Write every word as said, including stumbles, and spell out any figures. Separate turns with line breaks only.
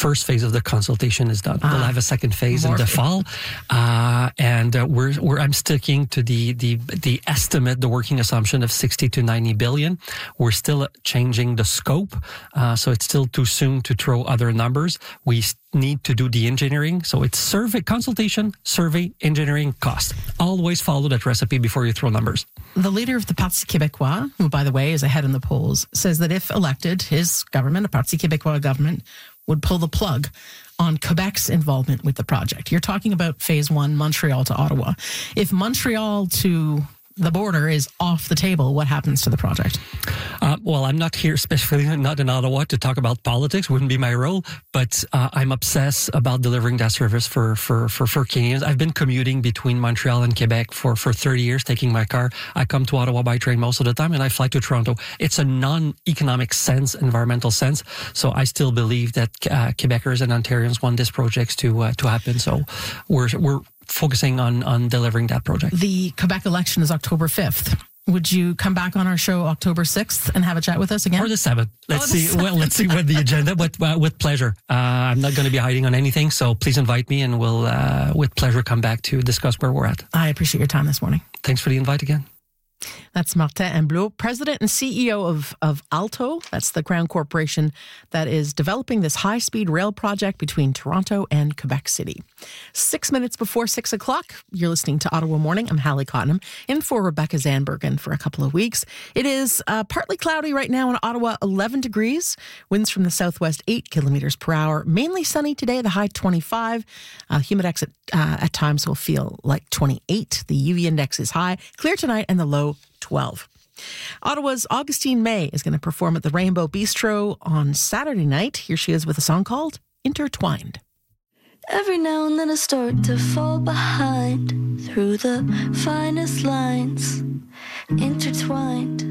first phase of the consultation is done.
Ah,
we'll have a second phase in the fall, uh, and uh, we're, we're I'm sticking to the the the estimate, the working assumption of sixty to ninety billion. We're still changing the scope, uh, so it's still too soon to throw other numbers. We need to do the engineering, so it's survey, consultation, survey, engineering, cost. Always follow that recipe before you throw numbers.
The leader of the Parti Québécois, who, by the way, is ahead in the polls, says that if elected, his government, a Parti Québécois government, would pull the plug on Quebec's involvement with the project. You're talking about phase one, Montreal to Ottawa. If Montreal to the border is off the table, what happens to the project?
Uh, well, I'm not here, especially not in Ottawa, to talk about politics. Wouldn't be my role. But uh, I'm obsessed about delivering that service for, for, for, for Canadians. I've been commuting between Montreal and Quebec for, for thirty years, taking my car. I come to Ottawa by train most of the time, and I fly to Toronto. It's a non-economic sense, environmental sense. So I still believe that uh, Quebecers and Ontarians want this project to uh, to happen. So we're we're focusing on on delivering that project.
The Quebec election is October fifth. Would you come back on our show October sixth and have a chat with us again?
Or the seventh. Let's
Oh, the
see.
seventh.
Well, let's see what the agenda. But uh, with pleasure. Uh, I'm not going to be hiding on anything. So please invite me, and we'll, uh, with pleasure, come back to discuss where we're at.
I appreciate your time this morning.
Thanks for the invite again.
That's Martin Amblot, president and C E O of, of Alto. That's the Crown Corporation that is developing this high-speed rail project between Toronto and Quebec City. Six minutes before six o'clock, you're listening to Ottawa Morning. I'm Hallie Cottenham, in for Rebecca Zandbergen for a couple of weeks. It is uh, partly cloudy right now in Ottawa, eleven degrees. Winds from the southwest, eight kilometers per hour. Mainly sunny today, the high twenty-five. Uh, humidex at, uh, at times will feel like twenty-eight. The U V index is high. Clear tonight, and the low twelve. Ottawa's Augustine May is going to perform at the Rainbow Bistro on Saturday night. Here she is with a song called Intertwined.
Every now and then I start to fall behind through the finest lines, intertwined.